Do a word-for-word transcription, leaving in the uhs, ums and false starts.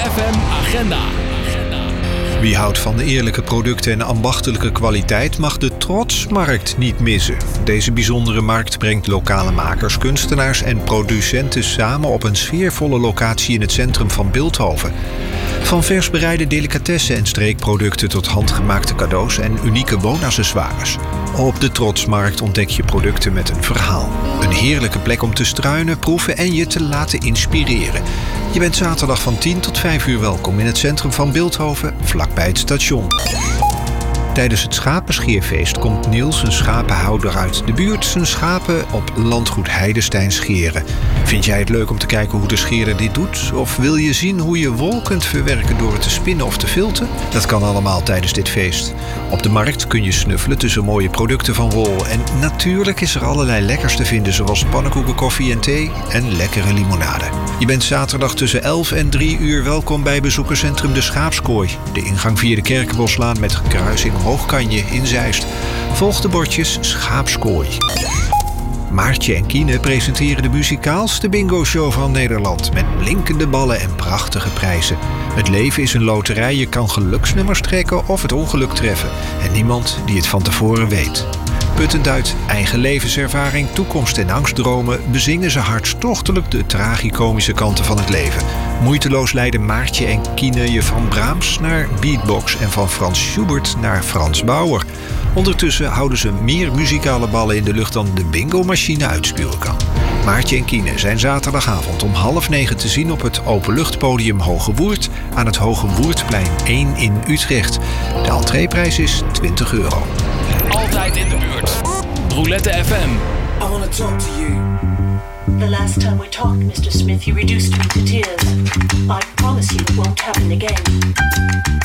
F M Agenda. Wie houdt van eerlijke producten en ambachtelijke kwaliteit mag de Trotsmarkt niet missen. Deze bijzondere markt brengt lokale makers, kunstenaars en producenten samen op een sfeervolle locatie in het centrum van Bilthoven. Van vers bereide delicatessen en streekproducten tot handgemaakte cadeaus en unieke woonaccessoires. Op de Trotsmarkt ontdek je producten met een verhaal. Een heerlijke plek om te struinen, proeven en je te laten inspireren. Je bent zaterdag van tien tot vijf uur welkom in het centrum van Bilthoven, vlakbij het station. Tijdens het schapenscheerfeest komt Niels, een schapenhouder uit de buurt, zijn schapen op landgoed Heidestein scheren. Vind jij het leuk om te kijken hoe de scherer dit doet? Of wil je zien hoe je wol kunt verwerken door het te spinnen of te filten? Dat kan allemaal tijdens dit feest. Op de markt kun je snuffelen tussen mooie producten van wol. En natuurlijk is er allerlei lekkers te vinden, zoals pannenkoeken, koffie en thee en lekkere limonade. Je bent zaterdag tussen elf en drie uur welkom bij bezoekerscentrum De Schaapskooi. De ingang via de Kerkenboslaan met kruising Hoogkanje in Zeist. Volg de bordjes Schaapskooi. Maartje en Kiene presenteren de muzikaalste bingo-show van Nederland met blinkende ballen en prachtige prijzen. Het leven is een loterij, je kan geluksnummers trekken of het ongeluk treffen. En niemand die het van tevoren weet. Puttend uit eigen levenservaring, toekomst en angstdromen bezingen ze hartstochtelijk de tragicomische kanten van het leven. Moeiteloos leiden Maartje en Kiene je van Brahms naar beatbox en van Frans Schubert naar Frans Bauer. Ondertussen houden ze meer muzikale ballen in de lucht dan de bingo-machine uitspuwen kan. Maartje en Kiene zijn zaterdagavond om half negen te zien op het openluchtpodium Hoge Woerd aan het Hoge Woerdplein één in Utrecht. De entreeprijs is twintig euro. Altijd in de buurt. Roulette F M. I want to talk to you. The last time we talked, Mister Smith, you reduced me to tears. I promise you it won't happen again.